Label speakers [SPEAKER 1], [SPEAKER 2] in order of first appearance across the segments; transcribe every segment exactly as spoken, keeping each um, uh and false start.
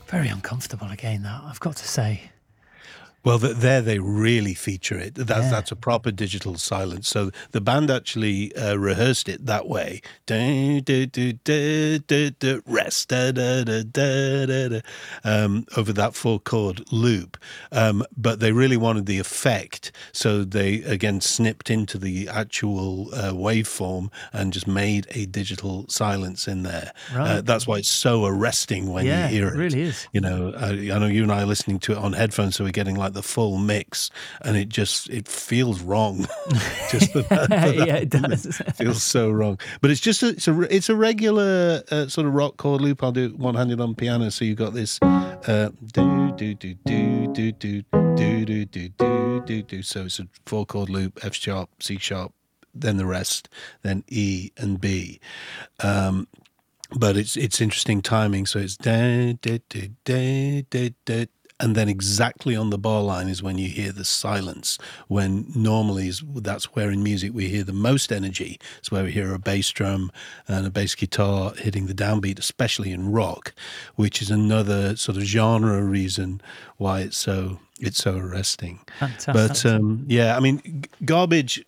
[SPEAKER 1] Very uncomfortable again, that, I've got to say.
[SPEAKER 2] Well, there they really feature it. That's yeah. that's a proper digital silence. So the band actually uh, rehearsed it that way. Da, da, da, da, da, da, rest da, da, da, da, da, da, um, over that four chord loop. Um, but they really wanted the effect, so they again snipped into the actual uh, waveform and just made a digital silence in there. Right. Uh, that's why it's so arresting when
[SPEAKER 1] yeah,
[SPEAKER 2] you hear it.
[SPEAKER 1] It really is.
[SPEAKER 2] You know, I, I know you and I are listening to it on headphones, so we're getting like the full mix, and it just it feels wrong. Just for that, for that
[SPEAKER 1] yeah, it does.
[SPEAKER 2] It feels so wrong. But it's just a, it's a it's a regular uh, sort of rock chord loop. I'll do it one-handed on piano, so you got this uh, do do do do do do do do do do do do. So it's a four chord loop: F sharp, C sharp, then the rest, then E and B. Um, but it's it's interesting timing. So it's da da da da da da. And then exactly on the bar line is when you hear the silence, when normally is, that's where in music we hear the most energy. It's where we hear a bass drum and a bass guitar hitting the downbeat, especially in rock, which is another sort of genre reason why it's so it's so arresting.
[SPEAKER 1] Fantastic.
[SPEAKER 2] But um, yeah, I mean, Garbage,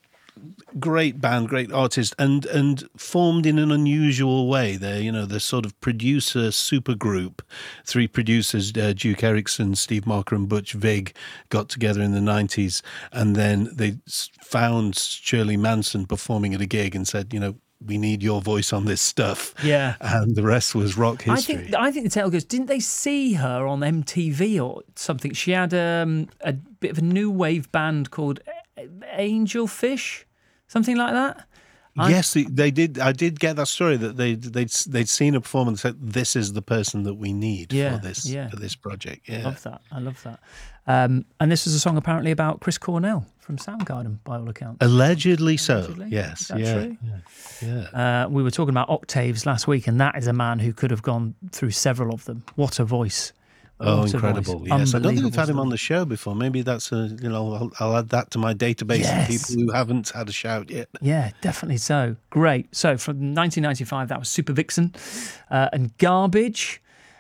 [SPEAKER 2] great band, great artist, and and formed in an unusual way. They're, you know, the sort of producer supergroup. Three producers, uh, Duke Erickson, Steve Marker, and Butch Vig, got together in the nineties, and then they found Shirley Manson performing at a gig and said, you know, we need your voice on this stuff.
[SPEAKER 1] Yeah.
[SPEAKER 2] And the rest was rock history.
[SPEAKER 1] I think I think the tale goes, didn't they see her on M T V or something? She had um, a bit of a new wave band called Angel Fish, something like that. I...
[SPEAKER 2] Yes, they, they did. I did get that story that they they'd they'd seen a performance and said, "This is the person that we need
[SPEAKER 1] yeah,
[SPEAKER 2] for this
[SPEAKER 1] yeah.
[SPEAKER 2] for this project." Yeah,
[SPEAKER 1] I love that. I love that. Um, and this was a song apparently about Chris Cornell from Soundgarden, by all accounts.
[SPEAKER 2] Allegedly so.
[SPEAKER 1] Allegedly?
[SPEAKER 2] Yes.
[SPEAKER 1] Is that
[SPEAKER 2] yeah.
[SPEAKER 1] true?
[SPEAKER 2] Yeah. yeah.
[SPEAKER 1] Uh, we were talking about octaves last week, and that is a man who could have gone through several of them. What a voice!
[SPEAKER 2] Oh,
[SPEAKER 1] what
[SPEAKER 2] incredible!
[SPEAKER 1] Voice.
[SPEAKER 2] Yes, I don't think we've had him on the show before. Maybe that's a you know I'll, I'll add that to my database
[SPEAKER 1] yes.
[SPEAKER 2] of people who haven't had a shout yet.
[SPEAKER 1] Yeah, definitely so. Great. So from nineteen ninety-five, that was Super Vixen uh, and Garbage.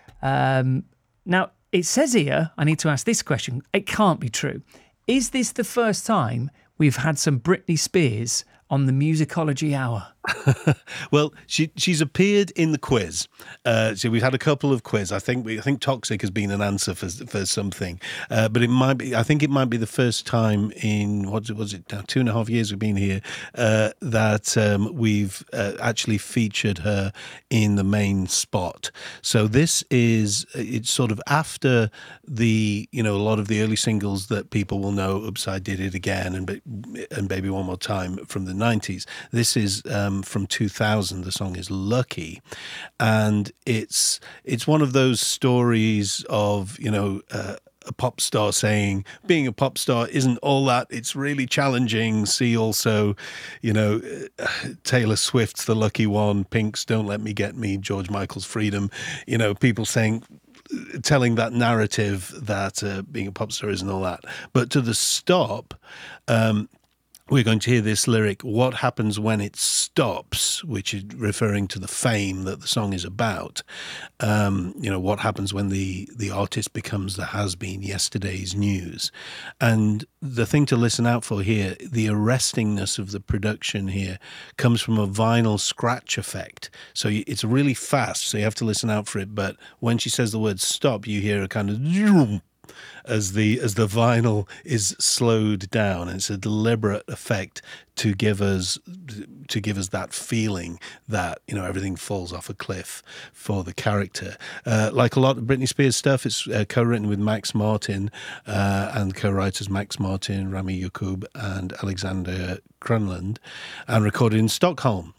[SPEAKER 1] Um, now it says here, I need to ask this question. It can't be true. Is this the first time we've had some Britney Spears on the Musicology Hour?
[SPEAKER 2] Well, she she's appeared in the quiz. Uh, so we've had a couple of quiz. I think we I think Toxic has been an answer for for something, uh, but it might be. I think it might be the first time in what was it now two and a half years we've been here uh, that um, we've uh, actually featured her in the main spot. So this is it's sort of after the you know a lot of the early singles that people will know. Oops, I Did It Again and and Baby One More Time from the nineties. This is um, from two thousand. The song is Lucky, and it's it's one of those stories of you know uh, a pop star saying being a pop star isn't all that. It's really challenging. See also, you know, uh, Taylor Swift's The Lucky One, Pink's Don't Let Me Get Me, George Michael's Freedom. You know, people saying. Telling that narrative that uh, being a pop star isn't all that. But to the stop, um, we're going to hear this lyric, what happens when it stops, which is referring to the fame that the song is about. Um, you know, what happens when the, the artist becomes the has-been, yesterday's news. And the thing to listen out for here, the arrestingness of the production here comes from a vinyl scratch effect. So it's really fast, so you have to listen out for it. But when she says the word stop, you hear a kind of... as the as the vinyl is slowed down, and it's a deliberate effect to give us to give us that feeling that you know everything falls off a cliff for the character. Uh, like a lot of Britney Spears stuff, it's uh, co-written with Max Martin uh, and co-writers Max Martin, Rami Yacoub, and Alexander Crunland, and recorded in Stockholm.